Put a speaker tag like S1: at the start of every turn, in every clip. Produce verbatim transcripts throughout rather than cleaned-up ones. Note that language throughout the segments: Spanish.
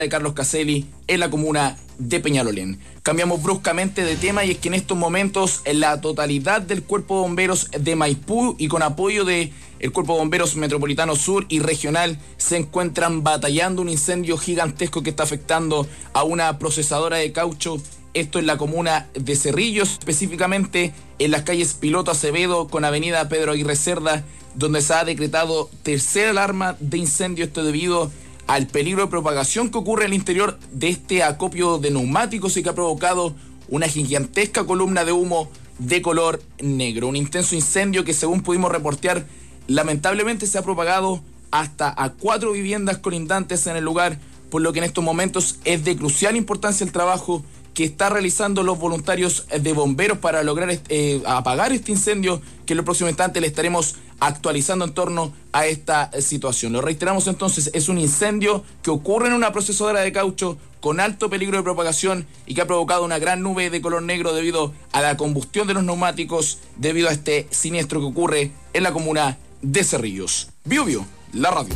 S1: de Carlos Caselli en la comuna de Peñalolén. Cambiamos bruscamente de tema y es que en estos momentos la totalidad del Cuerpo de Bomberos de Maipú y con apoyo de el Cuerpo de Bomberos Metropolitano Sur y Regional se encuentran batallando un incendio gigantesco que está afectando a una procesadora de caucho. Esto en la comuna de Cerrillos, específicamente en las calles Piloto Acevedo con avenida Pedro Aguirre Cerda, donde se ha decretado tercera alarma de incendio. Esto debido al peligro de propagación que ocurre al interior de este acopio de neumáticos y que ha provocado una gigantesca columna de humo de color negro. Un intenso incendio que, según pudimos reportear, lamentablemente se ha propagado hasta a cuatro viviendas colindantes en el lugar, por lo que en estos momentos es de crucial importancia el trabajo que están realizando los voluntarios de bomberos para lograr eh, apagar este incendio, que en los próximos instantes le estaremos actualizando en torno a esta situación. Lo reiteramos entonces, es un incendio que ocurre en una procesadora de caucho con alto peligro de propagación y que ha provocado una gran nube de color negro debido a la combustión de los neumáticos, debido a este siniestro que ocurre en la comuna de Cerrillos. Bio Bio, la radio.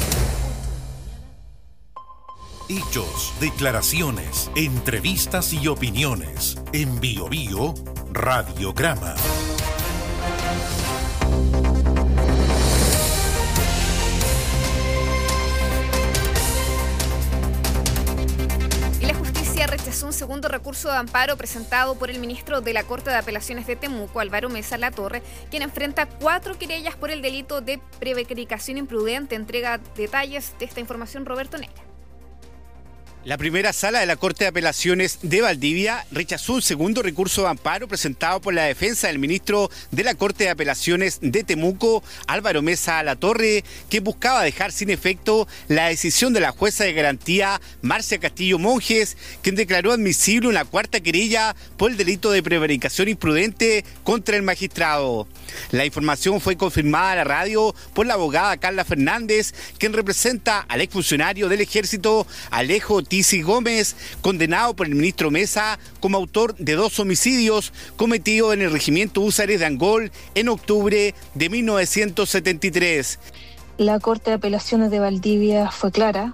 S2: Hechos, declaraciones, entrevistas y opiniones. En Bio Bio, Radiograma.
S3: Y la justicia rechazó un segundo recurso de amparo presentado por el ministro de la Corte de Apelaciones de Temuco, Álvaro Mesa Latorre, quien enfrenta cuatro querellas por el delito de prevaricación imprudente. Entrega detalles de esta información Roberto Neira.
S4: La primera sala de la Corte de Apelaciones de Valdivia rechazó un segundo recurso de amparo presentado por la defensa del ministro de la Corte de Apelaciones de Temuco, Álvaro Mesa Latorre, que buscaba dejar sin efecto la decisión de la jueza de garantía Marcia Castillo Monjes, quien declaró admisible una cuarta querella por el delito de prevaricación imprudente contra el magistrado. La información fue confirmada a la radio por la abogada Carla Fernández, quien representa al exfuncionario del Ejército Alejo Tisi Gómez, condenado por el ministro Mesa como autor de dos homicidios cometidos en el regimiento Húsares de Angol en octubre de mil novecientos setenta y tres.
S5: La Corte de Apelaciones de Valdivia fue clara.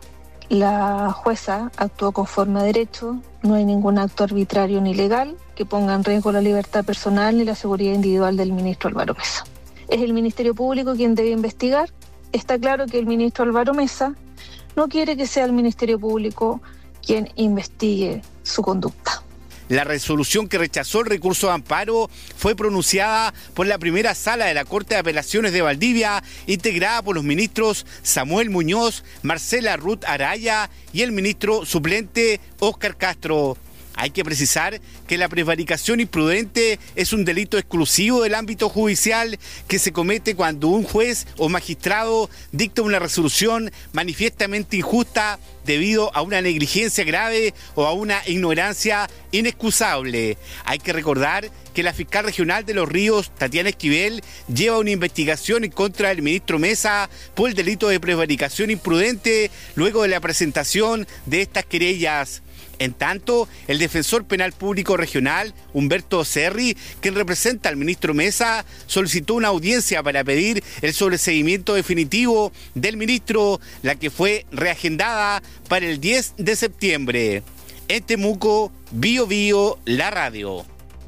S5: La jueza actuó conforme a derecho. No hay ningún acto arbitrario ni ilegal que ponga en riesgo la libertad personal ni la seguridad individual del ministro Álvaro Mesa. Es el Ministerio Público quien debe investigar. Está claro que el ministro Álvaro Mesa no quiere que sea el Ministerio Público quien investigue su conducta.
S4: La resolución que rechazó el recurso de amparo fue pronunciada por la primera sala de la Corte de Apelaciones de Valdivia, integrada por los ministros Samuel Muñoz, Marcela Ruth Araya y el ministro suplente Óscar Castro. Hay que precisar que la prevaricación imprudente es un delito exclusivo del ámbito judicial que se comete cuando un juez o magistrado dicta una resolución manifiestamente injusta debido a una negligencia grave o a una ignorancia inexcusable. Hay que recordar que la fiscal regional de Los Ríos, Tatiana Esquivel, lleva una investigación en contra del ministro Mesa por el delito de prevaricación imprudente luego de la presentación de estas querellas. En tanto, el defensor penal público regional, Humberto Cerri, quien representa al ministro Mesa, solicitó una audiencia para pedir el sobreseguimiento definitivo del ministro, la que fue reagendada para el diez de septiembre. En Temuco, Bio Bio, la radio.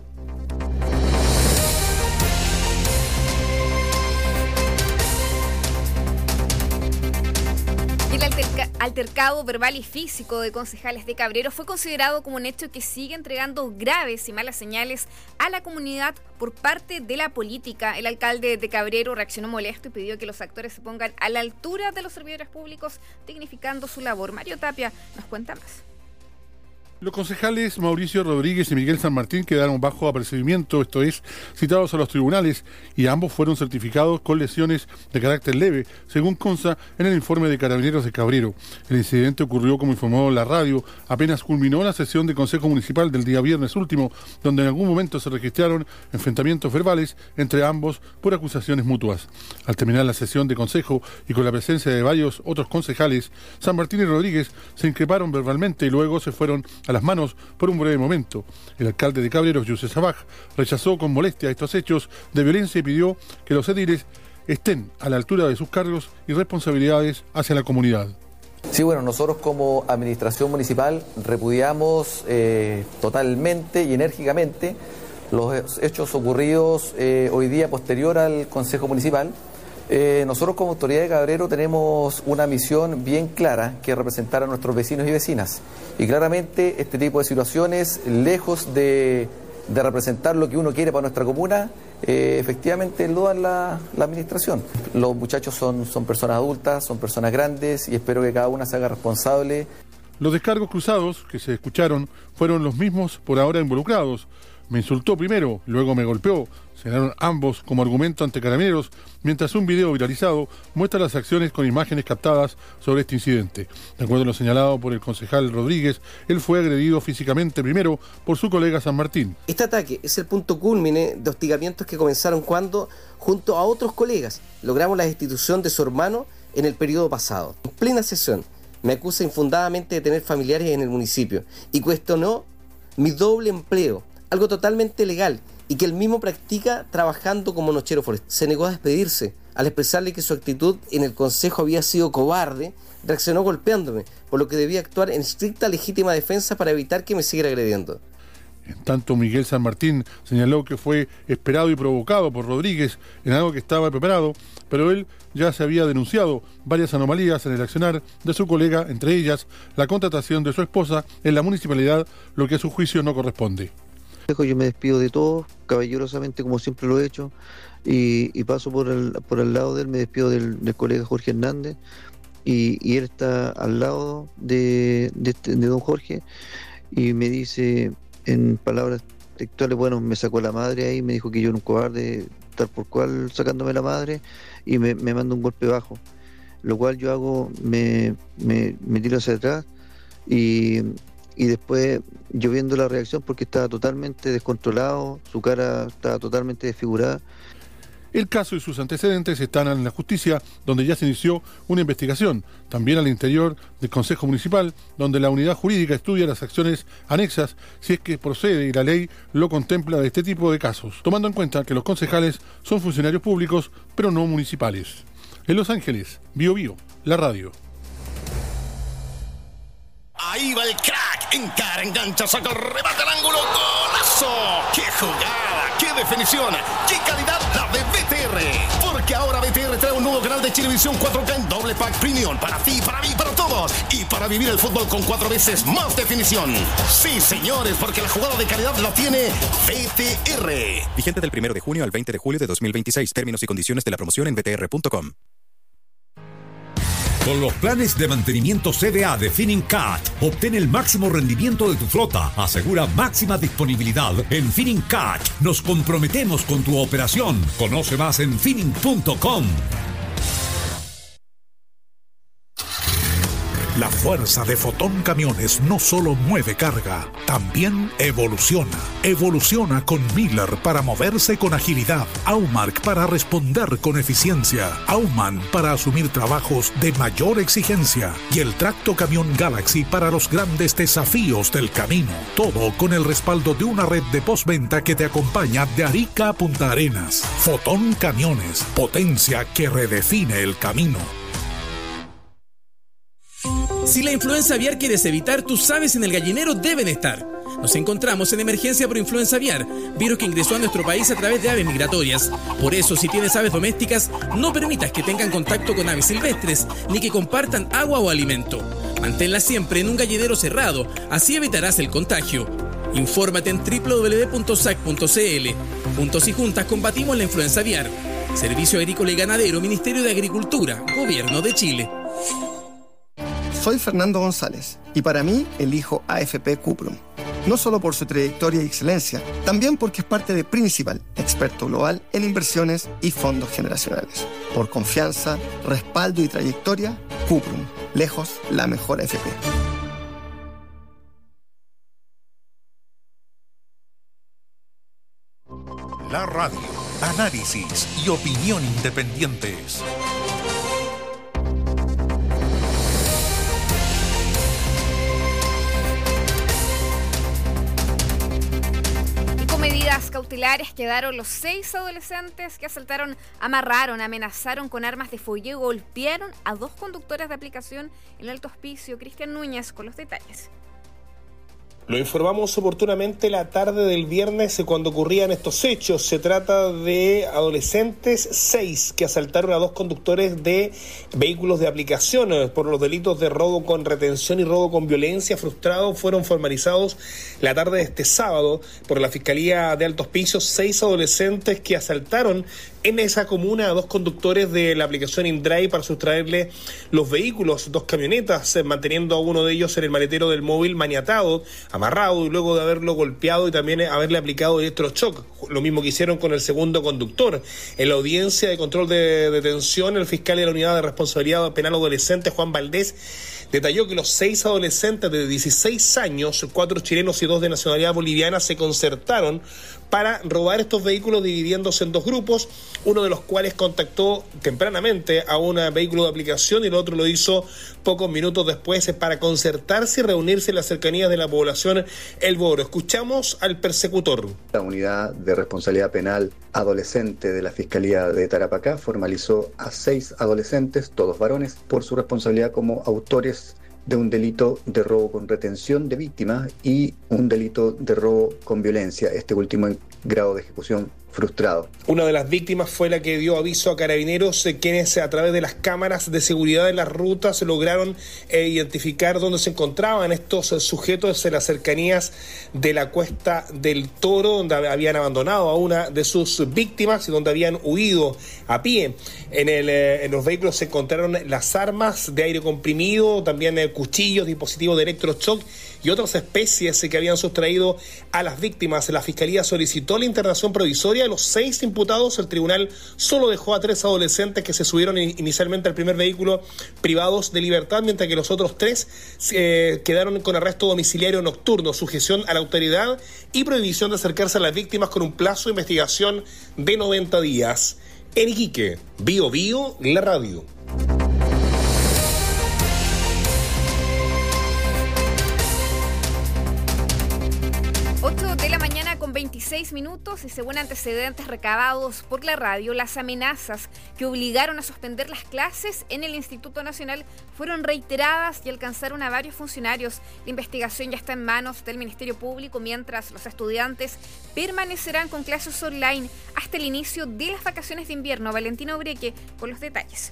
S3: El alterca- altercado verbal y físico de concejales de Cabrero fue considerado como un hecho que sigue entregando graves y malas señales a la comunidad por parte de la política. El alcalde de Cabrero reaccionó molesto y pidió que los actores se pongan a la altura de los servidores públicos, dignificando su labor. Mario Tapia nos cuenta más.
S6: Los concejales Mauricio Rodríguez y Miguel San Martín quedaron bajo apercibimiento, esto es, citados a los tribunales, y ambos fueron certificados con lesiones de carácter leve, según consta en el informe de Carabineros de Cabrero. El incidente ocurrió, como informó la radio, apenas culminó la sesión de Consejo Municipal del día viernes último, donde en algún momento se registraron enfrentamientos verbales entre ambos por acusaciones mutuas. Al terminar la sesión de Consejo y con la presencia de varios otros concejales, San Martín y Rodríguez se increparon verbalmente y luego se fueron a las manos por un breve momento. El alcalde de Cabrero, Yusef Sabaj, rechazó con molestia estos hechos de violencia y pidió que los ediles estén a la altura de sus cargos y responsabilidades hacia la comunidad.
S7: Sí, bueno, nosotros como administración municipal repudiamos eh, totalmente y enérgicamente los hechos ocurridos eh, hoy día posterior al Consejo Municipal. Eh, nosotros como autoridad de Cabrero tenemos una misión bien clara, que es representar a nuestros vecinos y vecinas. Y claramente este tipo de situaciones, lejos de, de representar lo que uno quiere para nuestra comuna, eh, efectivamente lo da la, la administración. Los muchachos son, son personas adultas, son personas grandes y espero que cada una se haga responsable.
S6: Los descargos cruzados que se escucharon fueron los mismos por ahora involucrados. Me insultó primero, luego me golpeó, señalaron ambos como argumento ante Carabineros, mientras un video viralizado muestra las acciones con imágenes captadas sobre este incidente. De acuerdo a lo señalado por el concejal Rodríguez, él fue agredido físicamente primero por su colega San Martín.
S8: Este ataque es el punto cúlmine de hostigamientos que comenzaron cuando, junto a otros colegas, logramos la destitución de su hermano en el periodo pasado. En plena sesión, me acusa infundadamente de tener familiares en el municipio y cuestionó mi doble empleo, algo totalmente legal y que él mismo practica trabajando como nochero forestal. Se negó a despedirse. Al expresarle que su actitud en el consejo había sido cobarde, reaccionó golpeándome, por lo que debía actuar en estricta legítima defensa para evitar que me siguiera agrediendo.
S6: En tanto, Miguel San Martín señaló que fue esperado y provocado por Rodríguez en algo que estaba preparado, pero él ya se había denunciado varias anomalías en el accionar de su colega, entre ellas la contratación de su esposa en la municipalidad, lo que a su juicio no corresponde.
S9: Yo me despido de todos, caballerosamente como siempre lo he hecho, y, y paso por el, por el lado de él, me despido del, del colega Jorge Hernández, y, y él está al lado de, de, este, de don Jorge, y me dice en palabras textuales, bueno, me sacó la madre ahí, me dijo que yo era un cobarde, tal por cual sacándome la madre, y me, me manda un golpe bajo, lo cual yo hago, me, me, me tiro hacia atrás, y... y después yo viendo la reacción porque estaba totalmente descontrolado, su cara estaba totalmente desfigurada.
S6: El caso y sus antecedentes están en la justicia, donde ya se inició una investigación, también al interior del Consejo Municipal, donde la unidad jurídica estudia las acciones anexas si es que procede y la ley lo contempla de este tipo de casos, tomando en cuenta que los concejales son funcionarios públicos, pero no municipales. En Los Ángeles, Bio Bio, la radio.
S10: Ahí va el crack, encara, engancha, saca el remate al ángulo, ¡golazo! ¡Qué jugada! ¡Qué definición! ¡Qué calidad la de B T R! Porque ahora B T R trae un nuevo canal de Chilevisión cuatro K en doble pack premium para ti, para mí, para todos y para vivir el fútbol con cuatro veces más definición. Sí, señores, porque la jugada de calidad la tiene B T R.
S11: Vigente del primero de junio al veinte de julio de dos mil veintiséis. Términos y condiciones de la promoción en b t r punto com.
S12: Con los planes de mantenimiento C D A de Finincat, obtén el máximo rendimiento de tu flota. Asegura máxima disponibilidad. En Finincat nos comprometemos con tu operación. Conoce más en fining punto com.
S2: La fuerza de Fotón Camiones no solo mueve carga, también evoluciona. Evoluciona con Miller para moverse con agilidad, Aumark para responder con eficiencia, Auman para asumir trabajos de mayor exigencia y el Tracto Camión Galaxy para los grandes desafíos del camino. Todo con el respaldo de una red de postventa que te acompaña de Arica a Punta Arenas. Fotón Camiones, potencia que redefine el camino.
S13: Si la influenza aviar quieres evitar, tus aves en el gallinero deben estar. Nos encontramos en emergencia por influenza aviar, virus que ingresó a nuestro país a través de aves migratorias. Por eso, si tienes aves domésticas, no permitas que tengan contacto con aves silvestres, ni que compartan agua o alimento. Manténlas siempre en un gallinero cerrado, así evitarás el contagio. Infórmate en doble u doble u doble u punto s a c punto c l. Juntos y juntas combatimos la influenza aviar. Servicio Agrícola y Ganadero, Ministerio de Agricultura, Gobierno de Chile.
S14: Soy Fernando González y para mí elijo A F P Cuprum. No solo por su trayectoria y excelencia, también porque es parte de Principal, experto global en inversiones y fondos generacionales. Por confianza, respaldo y trayectoria, Cuprum, lejos la mejor A F P.
S2: La radio, análisis y opinión independientes.
S3: Medidas cautelares quedaron los seis adolescentes que asaltaron, amarraron, amenazaron con armas de fuego y golpearon a dos conductores de aplicación en el Alto Hospicio. Cristian Núñez con los detalles.
S15: Lo informamos oportunamente la tarde del viernes cuando ocurrían estos hechos. Se trata de adolescentes, seis, que asaltaron a dos conductores de vehículos de aplicación por los delitos de robo con retención y robo con violencia frustrado. Fueron formalizados la tarde de este sábado por la Fiscalía de Alto Hospicio. Seis adolescentes que asaltaron en esa comuna a dos conductores de la aplicación InDrive para sustraerle los vehículos, dos camionetas, manteniendo a uno de ellos en el maletero del móvil maniatado, amarrado, y luego de haberlo golpeado y también haberle aplicado electroshock. Lo mismo que hicieron con el segundo conductor. En la audiencia de control de detención, el fiscal de la Unidad de Responsabilidad Penal Adolescente, Juan Valdés, detalló que los seis adolescentes de dieciséis años, cuatro chilenos y dos de nacionalidad boliviana, se concertaron para robar estos vehículos dividiéndose en dos grupos, uno de los cuales contactó tempranamente a un vehículo de aplicación y el otro lo hizo pocos minutos después para concertarse y reunirse en las cercanías de la población El Boro. Escuchamos al persecutor.
S16: La Unidad de Responsabilidad Penal Adolescente de la Fiscalía de Tarapacá formalizó a seis adolescentes, todos varones, por su responsabilidad como autores de un delito de robo con retención de víctimas y un delito de robo con violencia, este último en grado de ejecución frustrado.
S15: Una de las víctimas fue la que dio aviso a carabineros, eh, quienes a través de las cámaras de seguridad de las rutas lograron eh, identificar dónde se encontraban estos eh, sujetos en las cercanías de la Cuesta del Toro, donde habían abandonado a una de sus víctimas y donde habían huido a pie. En, el, eh, en los vehículos se encontraron las armas de aire comprimido, también eh, cuchillos, dispositivos de electroshock y otras especies eh, que habían sustraído a las víctimas. La Fiscalía solicitó la internación provisoria de los seis imputados. El tribunal solo dejó a tres adolescentes que se subieron inicialmente al primer vehículo privados de libertad, mientras que los otros tres eh, quedaron con arresto domiciliario nocturno, sujeción a la autoridad y prohibición de acercarse a las víctimas con un plazo de investigación de noventa días. En Iquique, Bio Bio, la radio.
S3: ocho de la mañana con veintiséis minutos y según antecedentes recabados por la radio, las amenazas que obligaron a suspender las clases en el Instituto Nacional fueron reiteradas y alcanzaron a varios funcionarios. La investigación ya está en manos del Ministerio Público, mientras los estudiantes permanecerán con clases online hasta el inicio de las vacaciones de invierno. Valentina Ubreque con los detalles.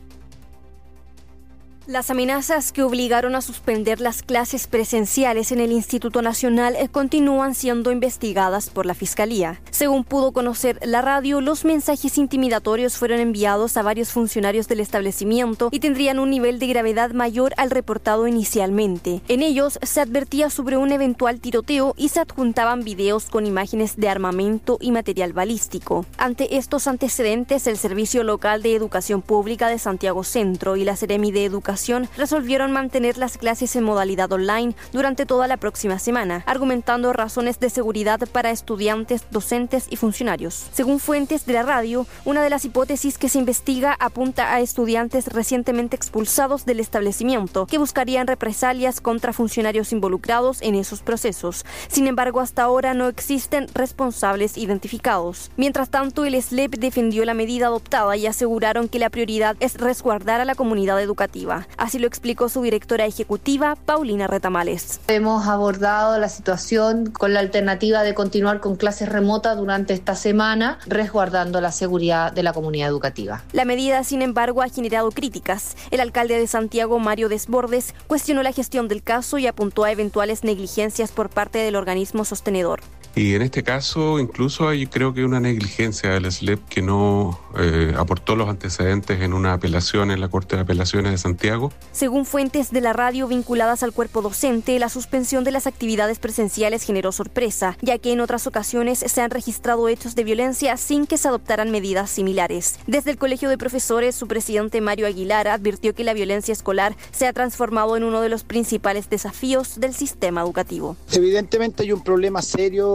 S17: Las amenazas que obligaron a suspender las clases presenciales en el Instituto Nacional continúan siendo investigadas por la Fiscalía. Según pudo conocer la radio, los mensajes intimidatorios fueron enviados a varios funcionarios del establecimiento y tendrían un nivel de gravedad mayor al reportado inicialmente. En ellos se advertía sobre un eventual tiroteo y se adjuntaban videos con imágenes de armamento y material balístico. Ante estos antecedentes, el Servicio Local de Educación Pública de Santiago Centro y la Seremi de Educación resolvieron mantener las clases en modalidad online durante toda la próxima semana, argumentando razones de seguridad para estudiantes, docentes y funcionarios. Según fuentes de la radio, una de las hipótesis que se investiga apunta a estudiantes recientemente expulsados del establecimiento que buscarían represalias contra funcionarios involucrados en esos procesos. Sin embargo, hasta ahora no existen responsables identificados. Mientras tanto, el S L E P defendió la medida adoptada y aseguraron que la prioridad es resguardar a la comunidad educativa. Así lo explicó su directora ejecutiva, Paulina Retamales.
S18: Hemos abordado la situación con la alternativa de continuar con clases remotas durante esta semana, resguardando la seguridad de la comunidad educativa.
S17: La medida, sin embargo, ha generado críticas. El alcalde de Santiago, Mario Desbordes, cuestionó la gestión del caso y apuntó a eventuales negligencias por parte del organismo sostenedor.
S19: Y en este caso incluso hay creo que una negligencia del S L E P que no eh, aportó los antecedentes en una apelación en la Corte de Apelaciones de Santiago.
S17: Según fuentes de la radio vinculadas al cuerpo docente, la suspensión de las actividades presenciales generó sorpresa, ya que en otras ocasiones se han registrado hechos de violencia sin que se adoptaran medidas similares. Desde el Colegio de Profesores, su presidente Mario Aguilar advirtió que la violencia escolar se ha transformado en uno de los principales desafíos del sistema educativo.
S20: Evidentemente hay un problema serio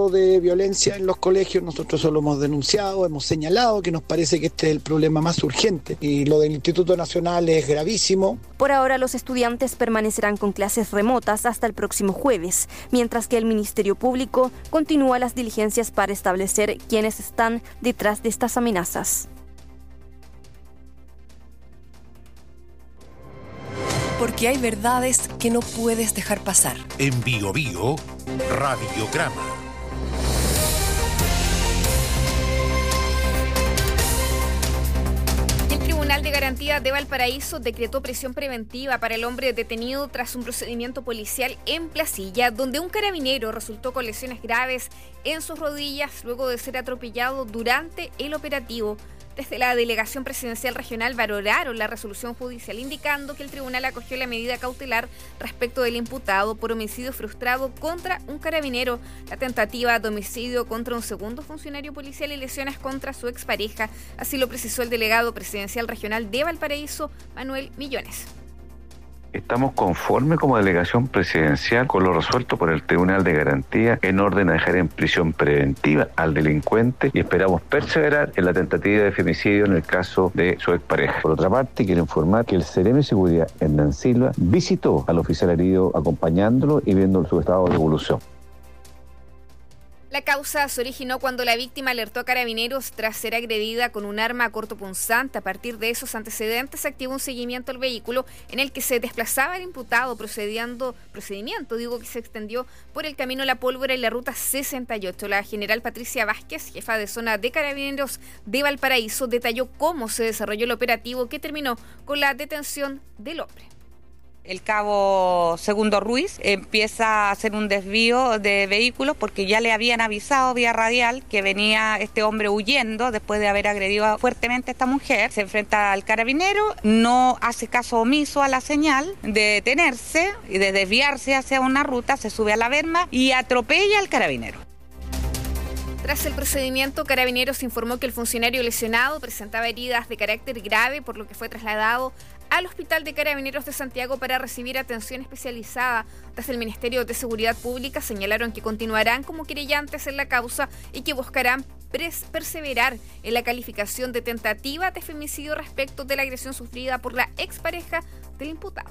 S20: casos de violencia en los colegios. Nosotros eso lo hemos denunciado, hemos señalado que nos parece que este es el problema más urgente y lo del Instituto Nacional es gravísimo.
S17: Por ahora los estudiantes permanecerán con clases remotas hasta el próximo jueves, mientras que el Ministerio Público continúa las diligencias para establecer quiénes están detrás de estas amenazas.
S21: Porque hay verdades que no puedes dejar pasar.
S2: En Bio Bio, Radiograma.
S3: El Tribunal de Garantía de Valparaíso decretó prisión preventiva para el hombre detenido tras un procedimiento policial en Placilla, donde un carabinero resultó con lesiones graves en sus rodillas luego de ser atropellado durante el operativo. Desde la Delegación Presidencial Regional valoraron la resolución judicial, indicando que el tribunal acogió la medida cautelar respecto del imputado por homicidio frustrado contra un carabinero, la tentativa de homicidio contra un segundo funcionario policial y lesiones contra su expareja. Así lo precisó el delegado presidencial regional de Valparaíso, Manuel Millones.
S22: Estamos conformes como delegación presidencial con lo resuelto por el Tribunal de Garantía en orden a dejar en prisión preventiva al delincuente y esperamos perseverar en la tentativa de femicidio en el caso de su expareja. Por otra parte, quiero informar que el Seremi de Seguridad, Hernán Silva, visitó al oficial herido acompañándolo y viendo su estado de evolución.
S3: La causa se originó cuando la víctima alertó a carabineros tras ser agredida con un arma cortopunzante. A partir de esos antecedentes se activó un seguimiento al vehículo en el que se desplazaba el imputado, procediendo, procedimiento digo que se extendió por el camino La Pólvora y la ruta sesenta y ocho. La general Patricia Vázquez, jefa de zona de carabineros de Valparaíso, detalló cómo se desarrolló el operativo que terminó con la detención del hombre.
S23: El cabo Segundo Ruiz empieza a hacer un desvío de vehículos porque ya le habían avisado vía radial que venía este hombre huyendo después de haber agredido fuertemente a esta mujer. Se enfrenta al carabinero, no hace caso omiso a la señal de detenerse y de desviarse hacia una ruta, se sube a la berma y atropella al carabinero.
S3: Tras el procedimiento, Carabineros informó que el funcionario lesionado presentaba heridas de carácter grave, por lo que fue trasladado al Hospital de Carabineros de Santiago para recibir atención especializada. Desde el Ministerio de Seguridad Pública señalaron que continuarán como querellantes en la causa y que buscarán pres- perseverar en la calificación de tentativa de femicidio respecto de la agresión sufrida por la expareja del imputado.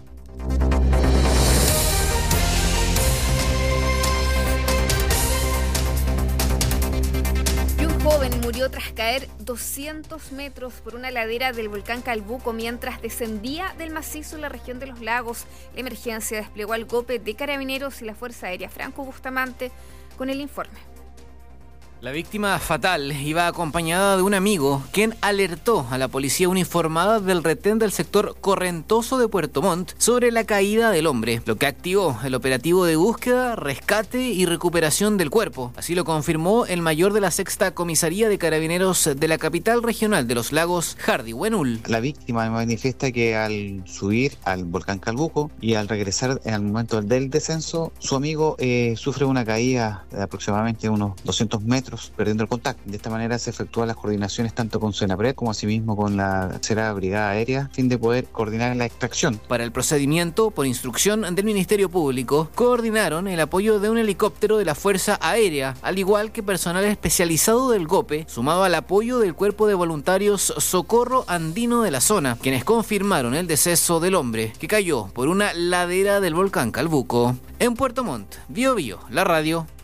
S3: Joven murió tras caer doscientos metros por una ladera del volcán Calbuco mientras descendía del macizo en la región de Los Lagos. La emergencia desplegó al GOPE de Carabineros y la Fuerza Aérea. Franco Bustamante con el informe.
S24: La víctima fatal iba acompañada de un amigo, quien alertó a la policía uniformada del retén del sector Correntoso de Puerto Montt sobre la caída del hombre, lo que activó el operativo de búsqueda, rescate y recuperación del cuerpo. Así lo confirmó el mayor de la sexta comisaría de Carabineros de la capital regional de Los Lagos, Hardy Buenul.
S25: La víctima manifiesta que al subir al volcán Calbuco y al regresar en el momento del tercero, su amigo eh, sufre una caída de aproximadamente unos doscientos metros, perdiendo el contacto. De esta manera se efectúan las coordinaciones tanto con Senapred como asimismo con la tercera brigada aérea a fin de poder coordinar la extracción.
S24: Para el procedimiento, por instrucción del Ministerio Público, coordinaron el apoyo de un helicóptero de la Fuerza Aérea, al igual que personal especializado del GOPE, sumado al apoyo del Cuerpo de Voluntarios Socorro Andino de la zona, quienes confirmaron el deceso del hombre, que cayó por una ladera del volcán Calbuco. En Puerto Montt, Bio Bio, la radio.